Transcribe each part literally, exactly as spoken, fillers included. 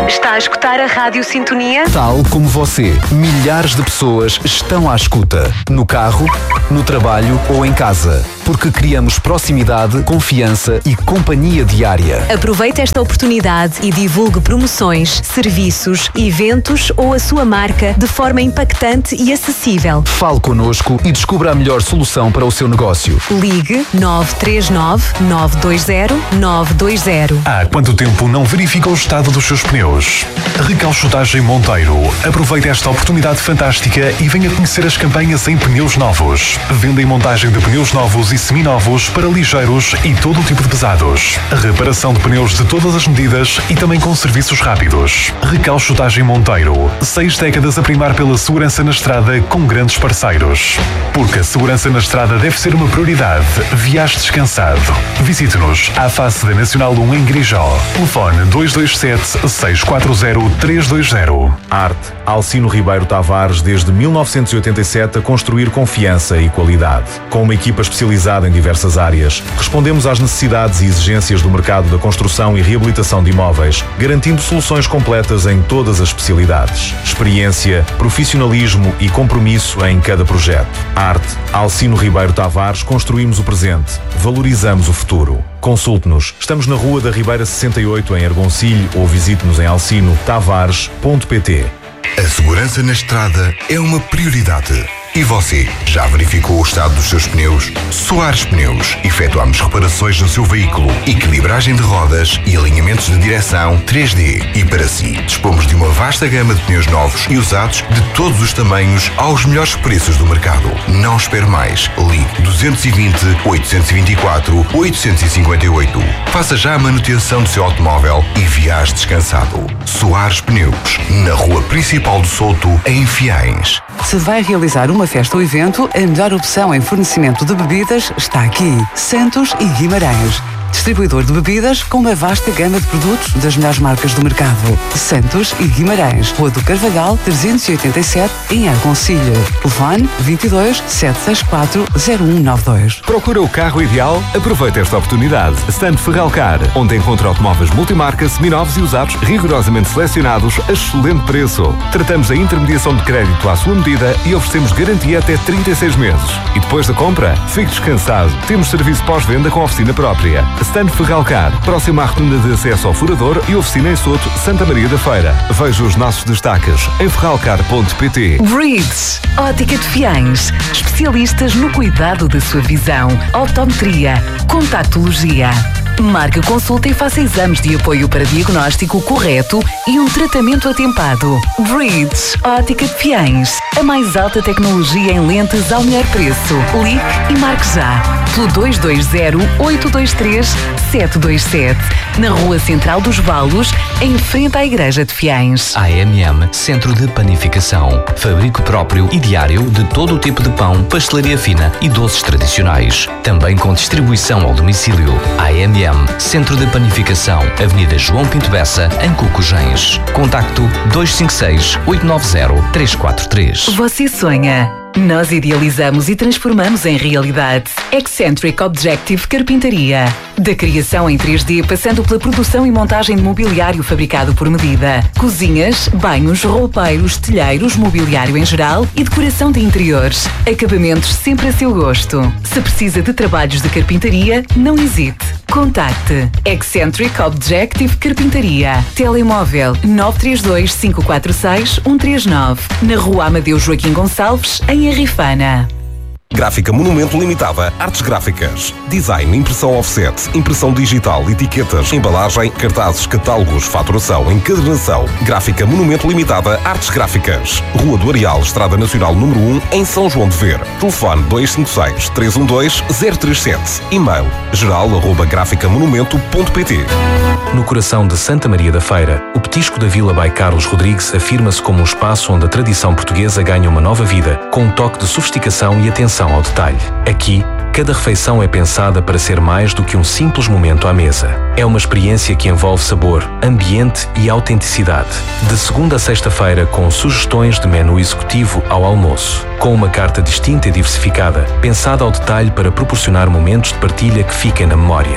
Está a escutar a Rádio Sintonia? Tal como você, milhares de pessoas estão à escuta. No carro, no trabalho ou em casa. Porque criamos proximidade, confiança e companhia diária. Aproveite esta oportunidade e divulgue promoções, serviços, eventos ou a sua marca de forma impactante e acessível. Fale connosco e descubra a melhor solução para o seu negócio. Ligue nove três nove, nove dois zero, nove dois zero. Há quanto tempo não verifica o estado dos seus pneus? Recalchutagem Monteiro. Aproveite esta oportunidade fantástica e venha conhecer as campanhas em pneus novos. Venda e montagem de pneus novos e seminovos para ligeiros e todo o tipo de pesados. Reparação de pneus de todas as medidas e também com serviços rápidos. Recalchutagem Monteiro. Seis décadas a primar pela segurança na estrada com grandes parceiros. Porque a segurança na estrada deve ser uma prioridade. Viaje descansado. Visite-nos à face da Nacional um em Grijó. Telefone dois dois sete, seis quatro zero, três dois zero. Arte. Alcino Ribeiro Tavares, desde mil novecentos e oitenta e sete, a construir confiança e qualidade. Com uma equipa especializada em diversas áreas, respondemos às necessidades e exigências do mercado da construção e reabilitação de imóveis, garantindo soluções completas em todas as especialidades. Experiência, profissionalismo e compromisso em cada projeto. Arte. Alcino Ribeiro Tavares, construímos o presente, valorizamos o futuro. Consulte-nos. Estamos na Rua da Ribeira sessenta e oito, em Argoncilho, ou visite-nos em alcino tavares ponto pt. A segurança na estrada é uma prioridade. E você, já verificou o estado dos seus pneus? Soares Pneus. Efetuamos reparações no seu veículo, equilibragem de rodas e alinhamentos de direção três D. E para si, dispomos de uma vasta gama de pneus novos e usados de todos os tamanhos aos melhores preços do mercado. Não espere mais. Ligue duzentos e vinte, oitocentos e vinte e quatro, oitocentos e cinquenta e oito. Faça já a manutenção do seu automóvel e viaje descansado. Soares Pneus. Na Rua Principal do Souto, em Fiães. Se vai realizar uma festa ou evento, a melhor opção em fornecimento de bebidas está aqui. Santos e Guimarães. Distribuidor de bebidas com uma vasta gama de produtos das melhores marcas do mercado. Santos e Guimarães. Rua do Carvalhal, trezentos e oitenta e sete, em Argoncilho. Telefone vinte e dois, sete seis quatro, zero um nove dois. Procura o carro ideal? Aproveita esta oportunidade. Stand Ferralcar, onde encontra automóveis multimarca, seminovos e usados rigorosamente selecionados a excelente preço. Tratamos a intermediação de crédito à sua medida e oferecemos garantia até trinta e seis meses. E depois da compra, fique descansado. Temos serviço pós-venda com oficina própria. Stand Ferralcar, próximo à rotunda de acesso ao Furador e oficina em Soto, Santa Maria da Feira. Veja os nossos destaques em ferralcar ponto pt. Breeds, Ótica de Fiães. Especialistas no cuidado da sua visão. Optometria, contactologia. Marque consulta e faça exames de apoio para diagnóstico correto e um tratamento atempado. Breeds, Ótica de Fiães. A mais alta tecnologia em lentes ao melhor preço. Ligue e marque já. Pelo dois dois zero, oito dois três, sete dois sete. Na Rua Central dos Valos, em frente à Igreja de Fiães. A M M, Centro de Panificação. Fabrico próprio e diário de todo o tipo de pão, pastelaria fina e doces tradicionais. Também com distribuição ao domicílio. A M M, Centro de Panificação, Avenida João Pinto Bessa, em Cocujens. Contacto dois cinco seis, oito nove zero, três quatro três. Você sonha? Nós idealizamos e transformamos em realidade. Eccentric Objective Carpintaria. Da criação em três D, passando pela produção e montagem de mobiliário fabricado por medida. Cozinhas, banhos, roupeiros, telheiros, mobiliário em geral e decoração de interiores. Acabamentos sempre a seu gosto. Se precisa de trabalhos de carpintaria, não hesite. Contacte Eccentric Objective Carpintaria. Telemóvel nove três dois, cinco quatro seis, um três nove. Na Rua Amadeu Joaquim Gonçalves, em Arrifana. Gráfica Monumento Limitada, Artes Gráficas, Design, Impressão Offset, Impressão Digital, Etiquetas, Embalagem, Cartazes, Catálogos, Faturação, Encadernação. Gráfica Monumento Limitada, Artes Gráficas, Rua do Areal, Estrada Nacional número um, em São João de Ver. Telefone dois cinco seis, três um dois, zero três sete. E-mail geral arroba graficamonumento ponto pt. No coração de Santa Maria da Feira, o Petisco da Vila by Carlos Rodrigues afirma-se como um espaço onde a tradição portuguesa ganha uma nova vida, com um toque de sofisticação e atenção ao detalhe. Aqui, cada refeição é pensada para ser mais do que um simples momento à mesa. É uma experiência que envolve sabor, ambiente e autenticidade. De segunda a sexta-feira, com sugestões de menu executivo ao almoço. Com uma carta distinta e diversificada, pensada ao detalhe para proporcionar momentos de partilha que fiquem na memória.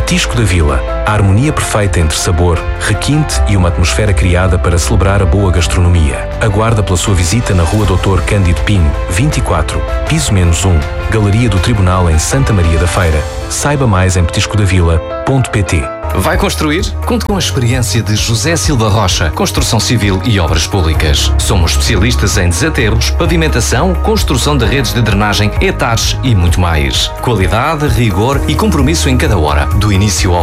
Petisco da Vila. A harmonia perfeita entre sabor, requinte e uma atmosfera criada para celebrar a boa gastronomia. Aguarda pela sua visita na Rua doutor Cândido Pinho, vinte e quatro, piso menos um, Galeria do Tribunal em Santa Maria da Feira. Saiba mais em petisco da vila ponto pt. Vai construir? Conte com a experiência de José Silva Rocha, Construção Civil e Obras Públicas. Somos especialistas em desaterros, pavimentação, construção de redes de drenagem, etares e muito mais. Qualidade, rigor e compromisso em cada hora, do início ao